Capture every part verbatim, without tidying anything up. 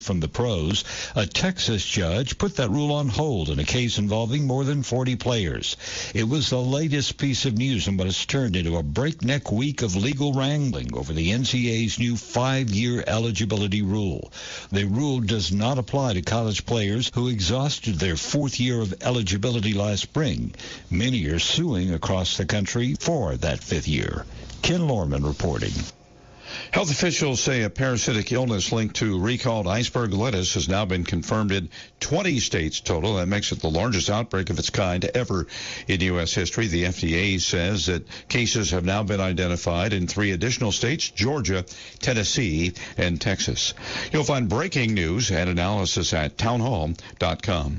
from the pros. A Texas judge put that rule on hold in a case involving more than forty players. It was the latest piece of news in what has turned into a breakneck week of legal wrangling over the N C A A's new five-year eligibility rule. The rule does not apply to college players who exhausted their fourth year of eligibility last spring. Many are suing across the country for that fifth year. Ken Lorman reporting. Health officials say a parasitic illness linked to recalled iceberg lettuce has now been confirmed in twenty states total. That makes it the largest outbreak of its kind ever in U S history. The F D A says that cases have now been identified in three additional states, Georgia, Tennessee, and Texas. You'll find breaking news and analysis at townhall dot com.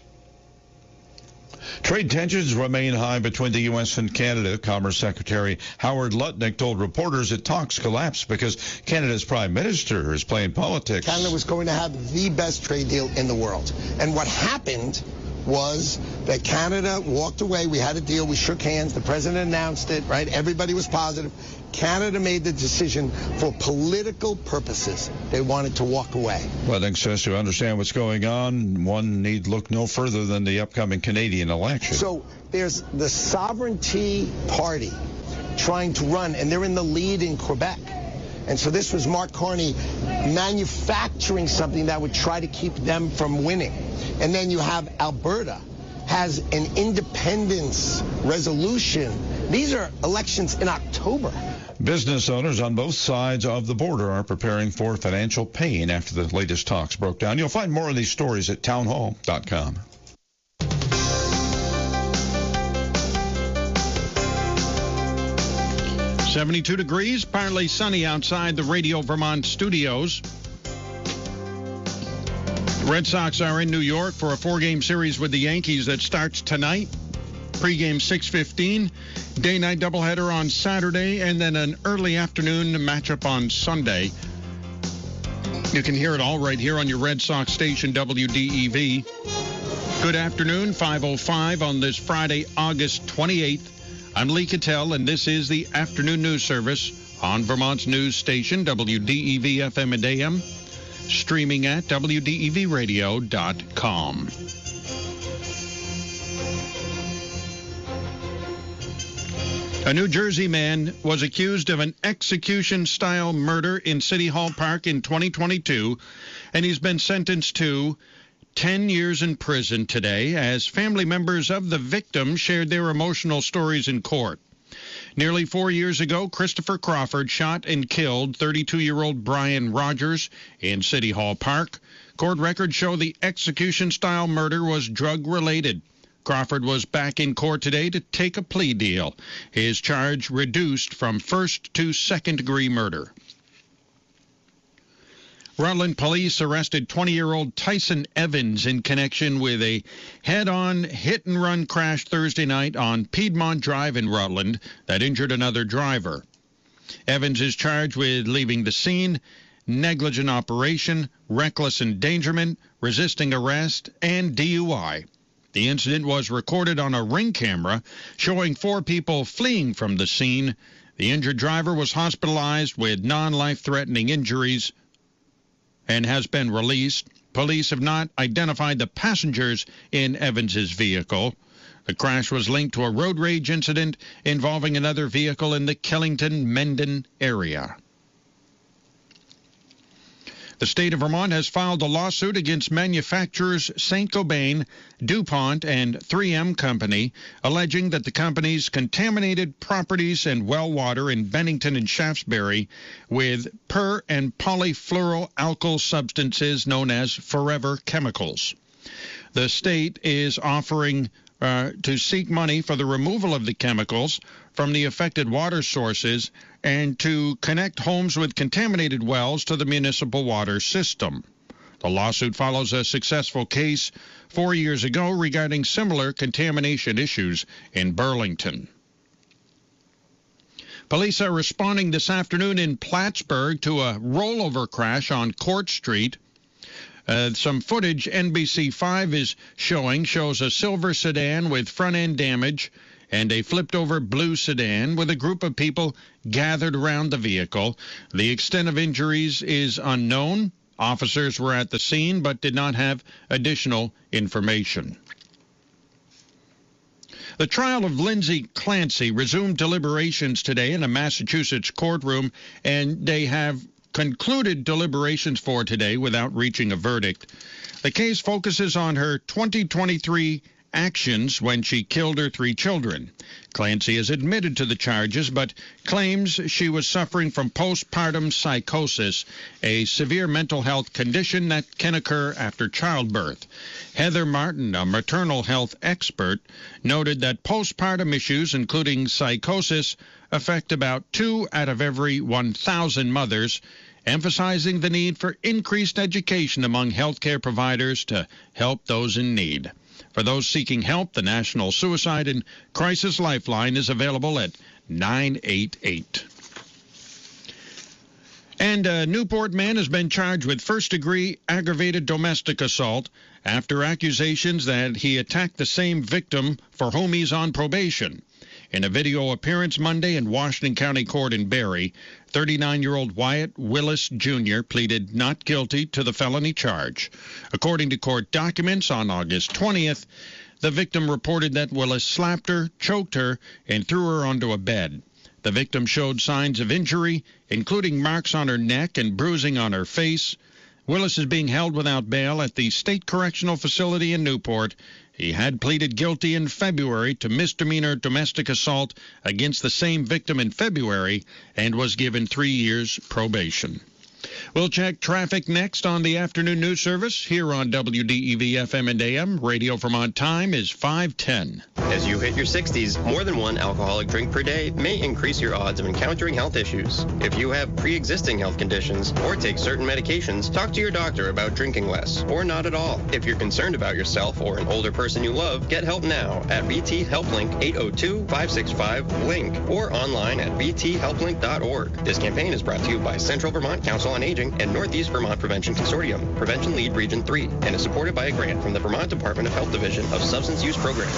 Trade tensions remain high between the U S and Canada. Commerce Secretary Howard Lutnick told reporters that talks collapsed because Canada's prime minister is playing politics. Canada was going to have the best trade deal in the world. And what happened was that Canada walked away. We had a deal. We shook hands. The president announced it, right? Everybody was positive. Canada made the decision for political purposes. They wanted to walk away. Lutnick says to understand what's going on, one need look no further than the upcoming Canadian election. So there's the Sovereignty Party trying to run, and they're in the lead in Quebec. And so this was Mark Carney manufacturing something that would try to keep them from winning. And then you have Alberta has an independence resolution. These are elections in October. Business owners on both sides of the border are preparing for financial pain after the latest talks broke down. You'll find more of these stories at townhall dot com. seventy-two degrees, partly sunny outside the Radio Vermont studios. The Red Sox are in New York for a four-game series with the Yankees that starts tonight. Pre-game six fifteen, day-night doubleheader on Saturday, and then an early afternoon matchup on Sunday. You can hear it all right here on your Red Sox station, W D E V. Good afternoon, five oh five on this Friday, August twenty-eighth. I'm Lee Cattell, and this is the afternoon news service on Vermont's news station, W D E V F M and A M, streaming at W D E V radio dot com. A New Jersey man was accused of an execution-style murder in City Hall Park in twenty twenty-two, and he's been sentenced to ten years in prison today as family members of the victim shared their emotional stories in court. Nearly four years ago, Christopher Crawford shot and killed thirty-two-year-old Brian Rogers in City Hall Park. Court records show the execution-style murder was drug-related. Crawford was back in court today to take a plea deal. His charge reduced from first to second-degree murder. Rutland police arrested twenty-year-old Tyson Evans in connection with a head-on hit-and-run crash Thursday night on Piedmont Drive in Rutland that injured another driver. Evans is charged with leaving the scene, negligent operation, reckless endangerment, resisting arrest, and D U I. The incident was recorded on a Ring camera showing four people fleeing from the scene. The injured driver was hospitalized with non-life-threatening injuries and has been released. Police have not identified the passengers in Evans's vehicle. The crash was linked to a road rage incident involving another vehicle in the Killington-Mendon area. The state of Vermont has filed a lawsuit against manufacturers Saint-Gobain, DuPont, and three M Company, alleging that the companies contaminated properties and well water in Bennington and Shaftesbury with per- and polyfluoroalkyl substances known as forever chemicals. The state is offering uh, to seek money for the removal of the chemicals from the affected water sources and to connect homes with contaminated wells to the municipal water system. The lawsuit follows a successful case four years ago regarding similar contamination issues in Burlington. Police are responding this afternoon in Plattsburgh to a rollover crash on Court Street. Uh, some footage N B C five is showing shows a silver sedan with front-end damage and a flipped-over blue sedan with a group of people gathered around the vehicle. The extent of injuries is unknown. Officers were at the scene but did not have additional information. The trial of Lindsay Clancy resumed deliberations today in a Massachusetts courtroom, and they have concluded deliberations for today without reaching a verdict. The case focuses on her twenty twenty-three actions when she killed her three children. Clancy has admitted to the charges, but claims she was suffering from postpartum psychosis, a severe mental health condition that can occur after childbirth. Heather Martin, a maternal health expert, noted that postpartum issues, including psychosis, affect about two out of every one thousand mothers, emphasizing the need for increased education among healthcare providers to help those in need. For those seeking help, the National Suicide and Crisis Lifeline is available at nine eight eight. And a Newport man has been charged with first-degree aggravated domestic assault after accusations that he attacked the same victim for whom he's on probation. In a video appearance Monday in Washington County Court in Barrie, thirty-nine-year-old Wyatt Willis Junior pleaded not guilty to the felony charge. According to court documents, on August twentieth, the victim reported that Willis slapped her, choked her, and threw her onto a bed. The victim showed signs of injury, including marks on her neck and bruising on her face. Willis is being held without bail at the State Correctional Facility in Newport. He had pleaded guilty in February to misdemeanor domestic assault against the same victim in February and was given three years probation. We'll check traffic next on the afternoon news service here on W D E V F M and A M. Radio Vermont time is five ten. As you hit your sixties, more than one alcoholic drink per day may increase your odds of encountering health issues. If you have pre-existing health conditions or take certain medications, talk to your doctor about drinking less or not at all. If you're concerned about yourself or an older person you love, get help now at V T HelpLink eight oh two, five six five, LINK or online at v t help link dot org. This campaign is brought to you by Central Vermont Council on Aging and Northeast Vermont Prevention Consortium, Prevention Lead Region three, and is supported by a grant from the Vermont Department of Health Division of Substance Use Programs.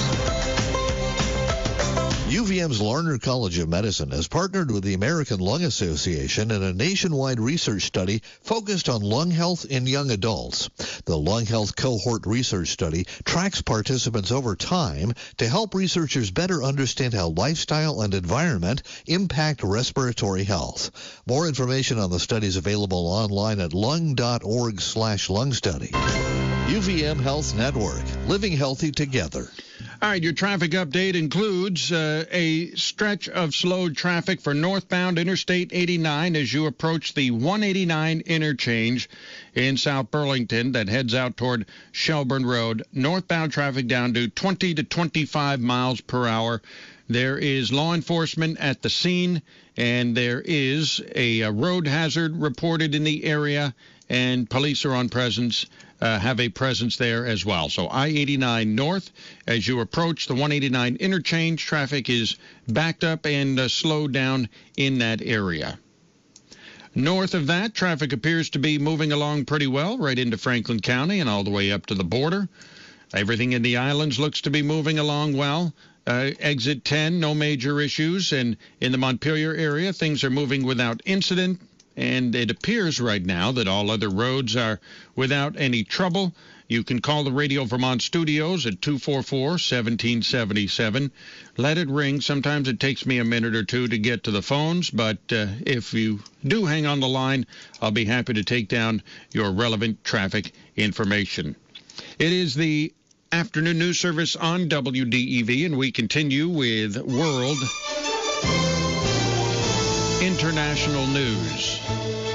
U V M's Larner College of Medicine has partnered with the American Lung Association in a nationwide research study focused on lung health in young adults. The Lung Health Cohort Research Study tracks participants over time to help researchers better understand how lifestyle and environment impact respiratory health. More information on the study is available online at lung dot org slash lung study. U V M Health Network, living healthy together. All right, your traffic update includes uh, a stretch of slowed traffic for northbound Interstate eighty-nine as you approach the one eighty-nine interchange in South Burlington that heads out toward Shelburne Road. Northbound traffic down to twenty to twenty-five miles per hour. There is law enforcement at the scene, and there is a, a road hazard reported in the area, and police are on presence. Uh, have a presence there as well. So I eighty-nine north, as you approach the one eighty-nine interchange, traffic is backed up and uh, slowed down in that area. North of that, traffic appears to be moving along pretty well right into Franklin County and all the way up to the border. Everything in the islands looks to be moving along well. Uh, exit ten, no major issues. And in the Montpelier area, things are moving without incident. And it appears right now that all other roads are without any trouble. You can call the Radio Vermont studios at two four four, one seven seven seven. Let it ring. Sometimes it takes me a minute or two to get to the phones, but uh, if you do hang on the line, I'll be happy to take down your relevant traffic information. It is the afternoon news service on W D E V, and we continue with World International News.